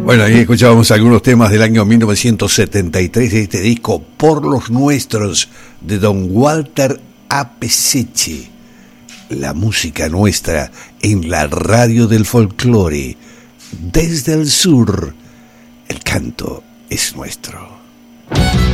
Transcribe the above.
Bueno, ahí escuchábamos algunos temas del año 1973 de este disco Por los Nuestros de don Walter Apeseche. La música nuestra en la radio del folclore. Desde el sur, el canto es nuestro.